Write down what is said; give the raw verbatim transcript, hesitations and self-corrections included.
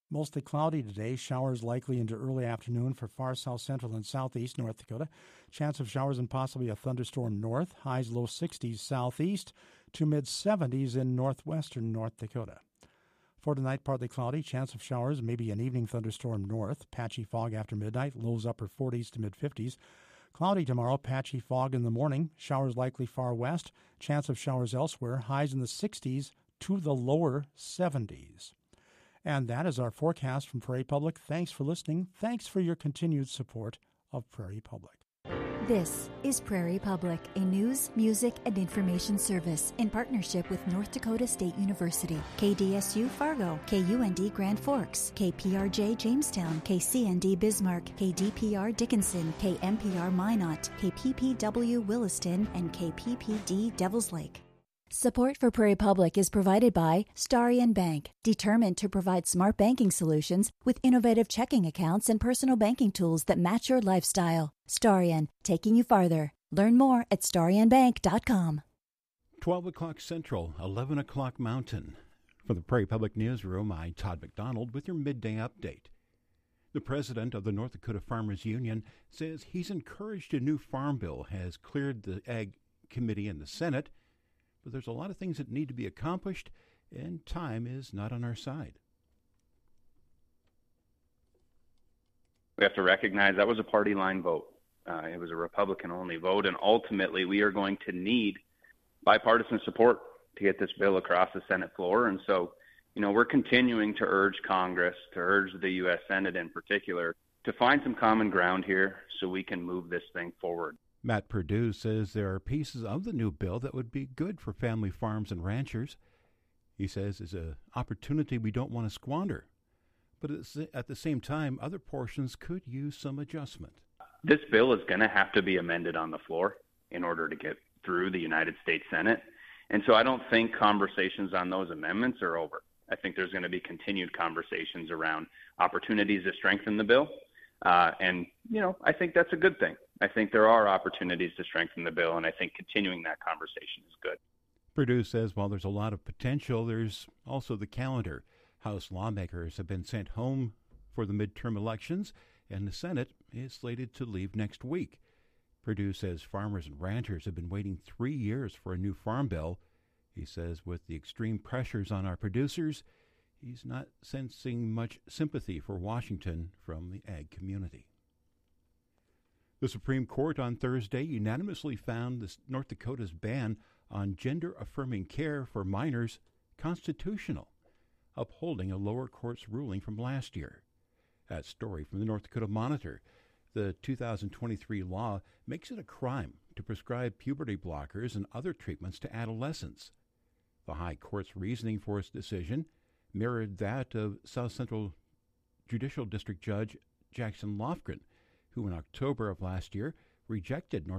Mostly cloudy today. Showers likely into early afternoon for far south central and southeast North Dakota. Chance of showers and possibly a thunderstorm north. Highs low sixties southeast to mid seventies in northwestern North Dakota. For tonight, partly cloudy. Chance of showers, maybe an evening thunderstorm north. Patchy fog after midnight. Lows upper forties to mid fifties. Cloudy tomorrow. Patchy fog in the morning. Showers likely far west. Chance of showers elsewhere. Highs in the sixties to the lower seventies. And that is our forecast from Prairie Public. Thanks for listening. Thanks for your continued support of Prairie Public. This is Prairie Public, a news, music, and information service in partnership with North Dakota State University, K D S U Fargo, K U N D Grand Forks, K P R J Jamestown, K C N D Bismarck, K D P R Dickinson, K M P R Minot, K P P W Williston, and K P P D Devils Lake. Support for Prairie Public is provided by Starion Bank, determined to provide smart banking solutions with innovative checking accounts and personal banking tools that match your lifestyle. Starion, taking you farther. Learn more at starion bank dot com. twelve o'clock Central, eleven o'clock Mountain. From the Prairie Public Newsroom, I'm Todd McDonald with your midday update. The president of the North Dakota Farmers Union says he's encouraged a new farm bill has cleared the Ag Committee in the Senate, but there's a lot of things that need to be accomplished, and time is not on our side. We have to recognize that was a party line vote. Uh, it was a Republican-only vote, and ultimately we are going to need bipartisan support to get this bill across the Senate floor. And so, you know, we're continuing to urge Congress, to urge the U S Senate in particular, to find some common ground here so we can move this thing forward. Matt Perdue says there are pieces of the new bill that would be good for family farms and ranchers. He says it's an opportunity we don't want to squander. But at the same time, other portions could use some adjustment. This bill is going to have to be amended on the floor in order to get through the United States Senate. And so I don't think conversations on those amendments are over. I think there's going to be continued conversations around opportunities to strengthen the bill. Uh, and, you know, I think that's a good thing. I think there are opportunities to strengthen the bill, and I think continuing that conversation is good. Perdue says while there's a lot of potential, there's also the calendar. House lawmakers have been sent home for the midterm elections, and the Senate is slated to leave next week. Perdue says farmers and ranchers have been waiting three years for a new farm bill. He says with the extreme pressures on our producers, he's not sensing much sympathy for Washington from the ag community. The Supreme Court on Thursday unanimously found this North Dakota's ban on gender-affirming care for minors constitutional, upholding a lower court's ruling from last year. That story from the North Dakota Monitor. The two thousand twenty-three law makes it a crime to prescribe puberty blockers and other treatments to adolescents. The High Court's reasoning for its decision mirrored that of South Central Judicial District Judge Jackson Lofgren, who in October of last year rejected North